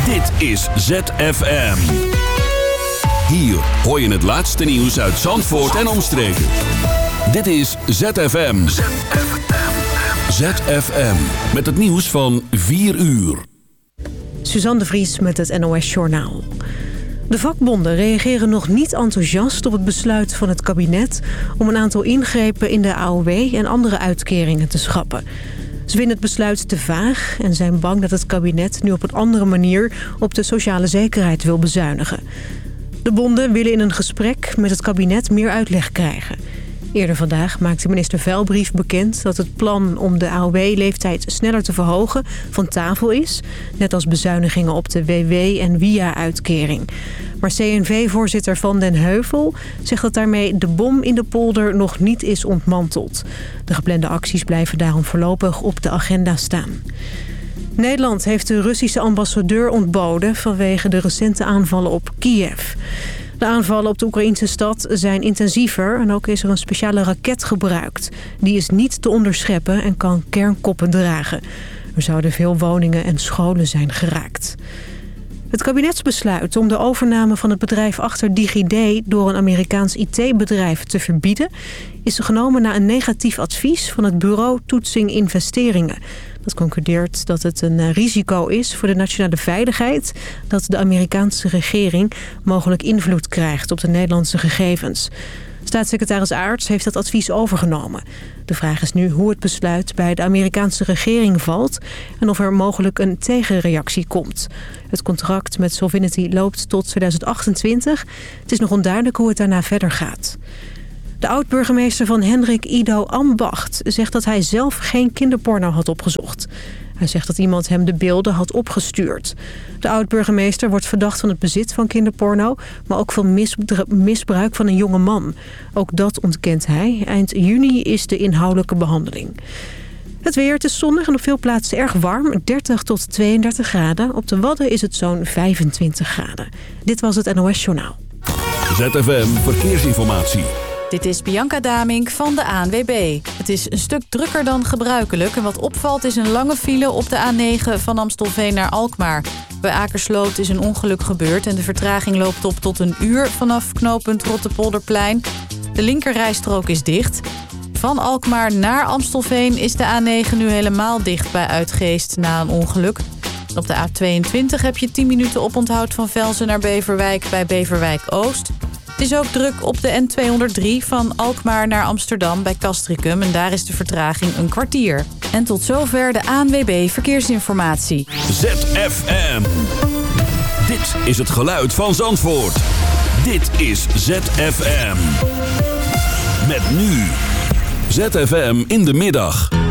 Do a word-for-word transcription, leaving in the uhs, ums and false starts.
Dit is Z F M. Hier hoor je het laatste nieuws uit Zandvoort en omstreken. Dit is Z F M. Z F M. Met het nieuws van vier uur. Suzanne de Vries met het N O S Journaal. De vakbonden reageren nog niet enthousiast op het besluit van het kabinet om een aantal ingrepen in de A O W en andere uitkeringen te schrappen. Ze vinden het besluit te vaag en zijn bang dat het kabinet nu op een andere manier op de sociale zekerheid wil bezuinigen. De bonden willen in een gesprek met het kabinet meer uitleg krijgen. Eerder vandaag maakte minister Velbrief bekend dat het plan om de A O W-leeftijd sneller te verhogen van tafel is. Net als bezuinigingen op de W W en W I A-uitkering. Maar C N V-voorzitter Van den Heuvel zegt dat daarmee de bom in de polder nog niet is ontmanteld. De geplande acties blijven daarom voorlopig op de agenda staan. Nederland heeft de Russische ambassadeur ontboden vanwege de recente aanvallen op Kiev. De aanvallen op de Oekraïnse stad zijn intensiever en ook is er een speciale raket gebruikt. Die is niet te onderscheppen en kan kernkoppen dragen. Er zouden veel woningen en scholen zijn geraakt. Het kabinetsbesluit om de overname van het bedrijf achter DigiD door een Amerikaans I T-bedrijf te verbieden is genomen na een negatief advies van het bureau Toetsing Investeringen. Dat concludeert dat het een risico is voor de nationale veiligheid dat de Amerikaanse regering mogelijk invloed krijgt op de Nederlandse gegevens. Staatssecretaris Aerts heeft dat advies overgenomen. De vraag is nu hoe het besluit bij de Amerikaanse regering valt en of er mogelijk een tegenreactie komt. Het contract met Solvinity loopt tot tweeduizend achtentwintig. Het is nog onduidelijk hoe het daarna verder gaat. De oud-burgemeester van Hendrik, Ido Ambacht, zegt dat hij zelf geen kinderporno had opgezocht. Hij zegt dat iemand hem de beelden had opgestuurd. De oud-burgemeester wordt verdacht van het bezit van kinderporno, maar ook van misbruik van een jonge man. Ook dat ontkent hij. Eind juni is de inhoudelijke behandeling. Het weer, het is zonnig en op veel plaatsen erg warm, dertig tot tweeëndertig graden. Op de Wadden is het zo'n vijfentwintig graden. Dit was het N O S Journaal. Z F M Verkeersinformatie. Dit is Bianca Damink van de A N W B. Het is een stuk drukker dan gebruikelijk. En wat opvalt is een lange file op de A negen van Amstelveen naar Alkmaar. Bij Akersloot is een ongeluk gebeurd en de vertraging loopt op tot een uur vanaf knooppunt Rotterpolderplein. De linkerrijstrook is dicht. Van Alkmaar naar Amstelveen is de A negen nu helemaal dicht bij Uitgeest na een ongeluk. Op de A tweeëntwintig heb je tien minuten oponthoud van Velzen naar Beverwijk bij Beverwijk Oost. Het is ook druk op de N tweehonderddrie van Alkmaar naar Amsterdam bij Castricum. En daar is de vertraging een kwartier. En tot zover de A N W B Verkeersinformatie. Z F M. Dit is het geluid van Zandvoort. Dit is Z F M. Met nu. Z F M in de middag.